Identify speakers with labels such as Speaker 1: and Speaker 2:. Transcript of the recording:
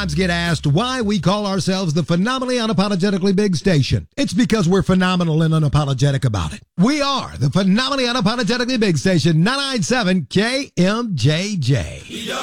Speaker 1: sometimes get asked why we call ourselves the Phenomenally Unapologetically Big Station. It's because we're phenomenal and unapologetic about it. We are the Phenomenally Unapologetically Big Station, 997 KMJJ.